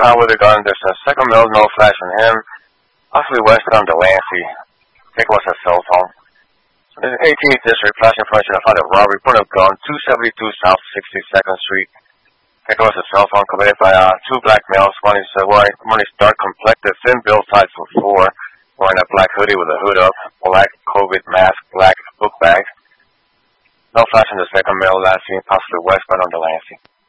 Highway the Garden. There's a second male, no flash on him. Possibly westbound Delancey. Take was a cell phone. So there's an 18th District, flash information. I found a robbery, point of gun, 272 South 62nd Street. Take was a cell phone committed by two black males. One is dark complected, thin build, 5'4", wearing a black hoodie with a hood up, black COVID mask, black book bag. No flash on the second male, last seen possibly westbound on Delancey.